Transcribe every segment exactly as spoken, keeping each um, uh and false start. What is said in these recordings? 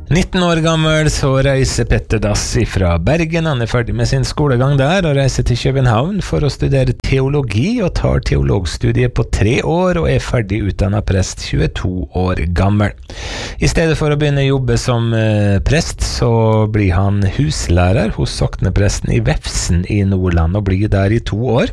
nitten år gammel så reiser Petter Dass fra Bergen. Han er ferdig med sin skolegang der og reiser til København for å studere teologi og tar teologstudiet på tre år og er ferdig utdannet prest tjueto år gammel. I stedet for å begynne å jobbe som eh, prest så blir han huslærer hos soknepresten i Vefsn i Nordland og blir der i to år.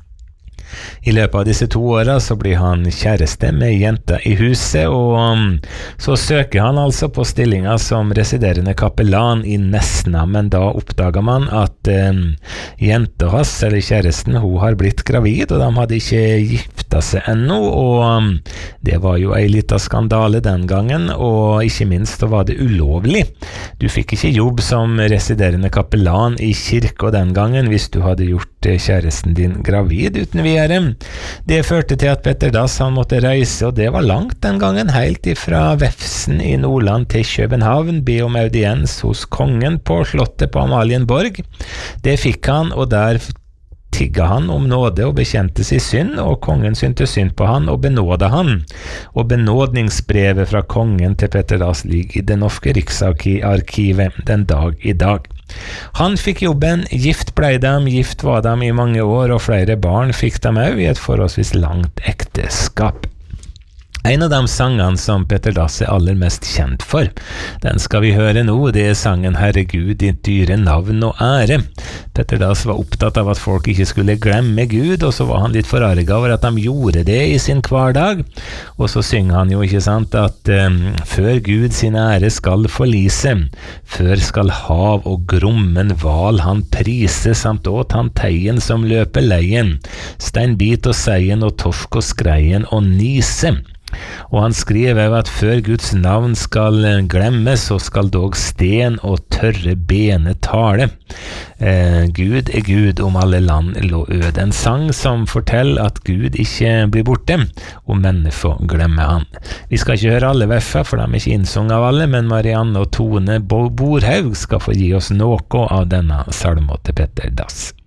I løpet av disse to årene så blir han kjæreste med jenta i huset, og um, så søker han altså på stillinga som residerende kapellan i Nesna, men da oppdager man at um, jenta hans, eller kjæresten, hun har blitt gravid, og de hadde ikke gifta seg ennå, og um, det var jo en liten skandale den gangen, og ikke minst så var det ulovlig. Du fikk ikke jobb som residerende kapellan i kirka den gangen hvis du hadde gjort kjæresten din gravid uten videre. Det førte til at Petter Dass han måtte reise, og det var langt den gangen, helt ifra Vefsn i Nordland til København, be om audiens hos kongen på slottet på Amalienborg. Det fikk han, og der tigga han om nåde og bekjente sin synd, og kongen syntes synd på han og benåda han. Og benådningsbrevet fra kongen til Petter Dass ligger i det norske riksarkivet den dag i dag. Han fikk jobben, gift ble dem, gift var dem i mange år, og flere barn fikk dem også i et forholdsvis langt ekteskap. En av de sangene som Petter Dass er aller mest kjent for, den skal vi høre nå, det er sangen Herregud, ditt dyre navn og ære. Petter Dass var opptatt av at folk ikke skulle glemme Gud, og så var han litt forarget over at de gjorde det i sin hverdag. Og så synger han jo, ikke sant, at um, før Gud sin ære skal forlise, før skal hav og grommen val han prise, samt åt han teien som løper leien, steinbit og seien og torsk og skreien og nise. Og han skriver at før Guds navn skal glemmes, så skal dog sten og tørre bene tale. Eh, Gud er Gud om alle land lå øde. En sang som forteller at Gud ikke blir borte, og mennesker glemmer han. Vi skal ikke høre alle verser, for de er ikke innsung av alle, men Marianne og Tone Borhaug skal få gi oss noe av denne salmen til Petter Dass.